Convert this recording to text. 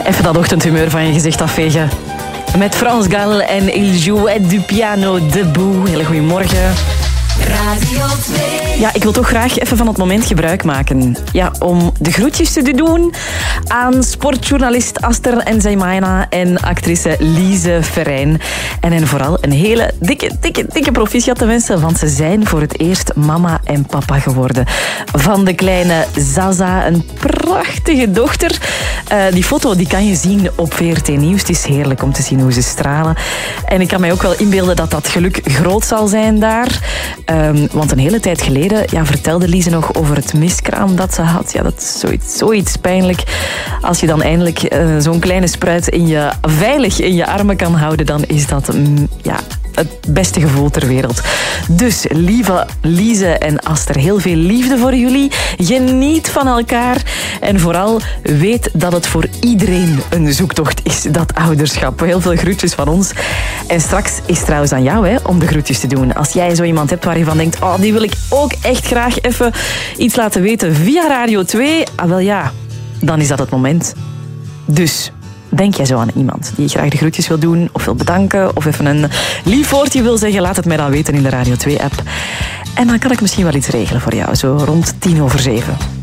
Even dat ochtendhumeur van je gezicht afvegen. Met Frans Gal en Il Jouet du Piano Debout. Hele goeiemorgen. Radio 2. Ja, ik wil toch graag even van het moment gebruik maken. Ja, om de groetjes te doen aan sportjournalist Aster Nzeymaena en actrice Lise Verijn. En hen vooral een hele dikke proficiat te wensen, want ze zijn voor het eerst mama en papa geworden. Van de kleine Zaza, een prachtige dochter. Die foto die kan je zien op VRT Nieuws. Het is heerlijk om te zien hoe ze stralen. En ik kan mij ook wel inbeelden dat dat geluk groot zal zijn daar. Want een hele tijd geleden vertelde Lise nog over het miskraam dat ze had. Ja, dat is zoiets pijnlijk. Als je dan eindelijk zo'n kleine spruit veilig in je armen kan houden, dan is dat het beste gevoel ter wereld. Dus, lieve Lise en Aster, heel veel liefde voor jullie. Geniet van elkaar. En vooral weet dat het voor iedereen een zoektocht is, dat ouderschap. Heel veel groetjes van ons. En straks is het trouwens aan jou om de groetjes te doen. Als jij zo iemand hebt waar je van denkt, die wil ik ook echt graag even iets laten weten via Radio 2. Dan is dat het moment. Dus denk jij zo aan iemand die graag de groetjes wil doen of wil bedanken of even een lief woordje wil zeggen, laat het mij dan weten in de Radio 2-app. En dan kan ik misschien wel iets regelen voor jou, zo rond 7:10.